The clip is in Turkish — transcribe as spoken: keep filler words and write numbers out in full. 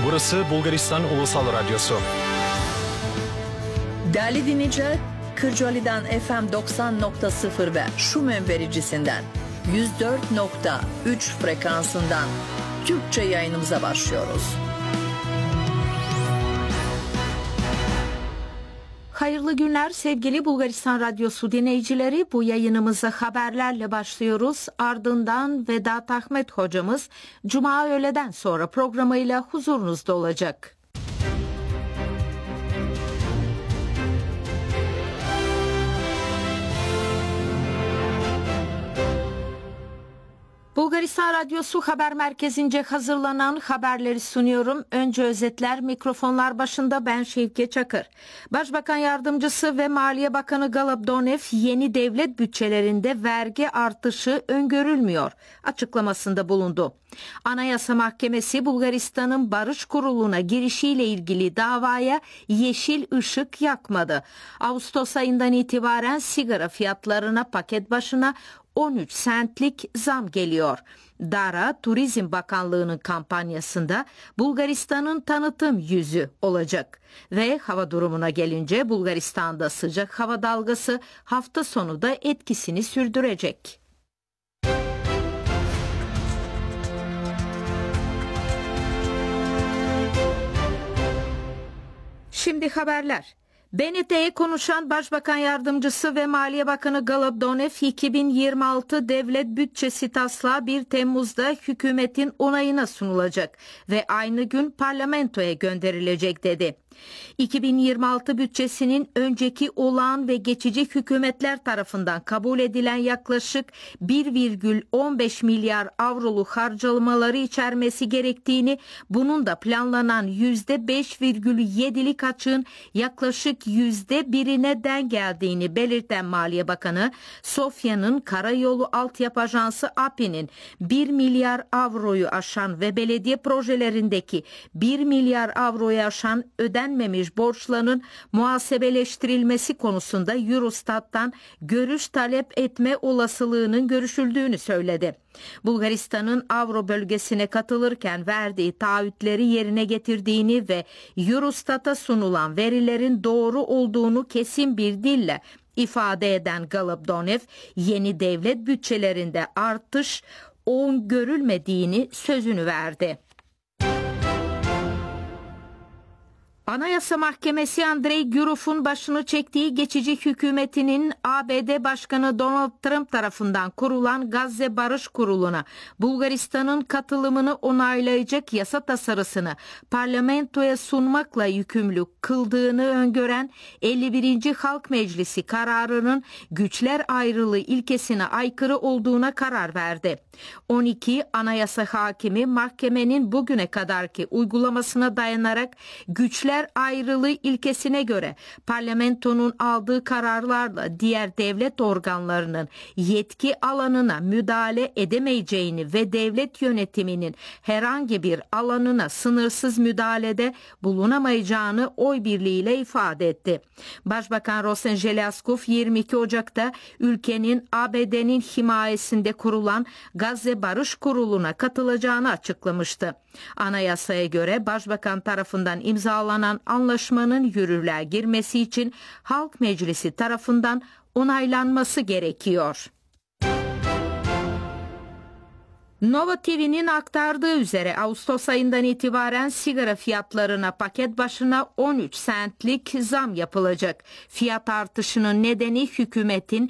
Burası Bulgaristan Ulusal Radyosu. Değerli dinleyiciler, Kırcaali'den F M doksan nokta sıfır ve Şumen vericisinden yüz dört nokta üç frekansından Türkçe yayınımıza başlıyoruz. Hayırlı günler sevgili Bulgaristan Radyosu dinleyicileri. Bu yayınımıza haberlerle başlıyoruz. Ardından Vedat Ahmet hocamız Cuma öğleden sonra programıyla huzurunuzda olacak. Bulgaristan Radyosu Haber Merkezi'nce hazırlanan haberleri sunuyorum. Önce özetler, mikrofonlar başında ben Şevket Çakır. Başbakan Yardımcısı ve Maliye Bakanı Galip Donev yeni devlet bütçelerinde vergi artışı öngörülmüyor açıklamasında bulundu. Anayasa Mahkemesi Bulgaristan'ın Barış Kurulu'na girişiyle ilgili davaya yeşil ışık yakmadı. Ağustos ayından itibaren sigara fiyatlarına paket başına on üç sentlik zam geliyor. Dara, Turizm Bakanlığı'nın kampanyasında Bulgaristan'ın tanıtım yüzü olacak. Ve hava durumuna gelince Bulgaristan'da sıcak hava dalgası hafta sonu da etkisini sürdürecek. Şimdi haberler. B N T'ye konuşan Başbakan Yardımcısı ve Maliye Bakanı Galip Donev, iki bin yirmi altı devlet bütçesi taslağı bir Temmuz'da hükümetin onayına sunulacak ve aynı gün parlamentoya gönderilecek dedi. iki bin yirmi altı bütçesinin önceki olağan ve geçici hükümetler tarafından kabul edilen yaklaşık bir virgül on beş milyar avroluk harcamaları içermesi gerektiğini, bunun da planlanan yüzde beş virgül yedilik açığın yaklaşık yüzde birine denk geldiğini belirten Maliye Bakanı, Sofya'nın Karayolu Altyapı Ajansı A P I'nin bir milyar avroyu aşan ve belediye projelerindeki bir milyar avroyu aşan ödenmemiş borçların muhasebeleştirilmesi konusunda Eurostat'tan görüş talep etme olasılığının görüşüldüğünü söyledi. Bulgaristan'ın Avro bölgesine katılırken verdiği taahhütleri yerine getirdiğini ve Eurostat'a sunulan verilerin doğru olduğunu kesin bir dille ifade eden Galip Donev, yeni devlet bütçelerinde artış öngörülmediğini sözünü verdi. Anayasa Mahkemesi Andrei Gurev'un başını çektiği geçici hükümetinin A B D Başkanı Donald Trump tarafından kurulan Gazze Barış Kurulu'na Bulgaristan'ın katılımını onaylayacak yasa tasarısını parlamentoya sunmakla yükümlü kıldığını öngören elli birinci Halk Meclisi kararının güçler ayrılığı ilkesine aykırı olduğuna karar verdi. on iki Anayasa Hakimi mahkemenin bugüne kadarki uygulamasına dayanarak güçler ayrılığı ilkesine göre parlamentonun aldığı kararlarla diğer devlet organlarının yetki alanına müdahale edemeyeceğini ve devlet yönetiminin herhangi bir alanına sınırsız müdahalede bulunamayacağını oy birliğiyle ifade etti. Başbakan Rosen Jelaskov yirmi iki Ocak'ta ülkenin A B D'nin himayesinde kurulan Gazze Barış Kurulu'na katılacağını açıklamıştı. Anayasaya göre Başbakan tarafından imzalanan anlaşmanın yürürlüğe girmesi için Halk Meclisi tarafından onaylanması gerekiyor. Nova T V'nin aktardığı üzere Ağustos ayından itibaren sigara fiyatlarına paket başına on üç sentlik zam yapılacak. Fiyat artışının nedeni hükümetin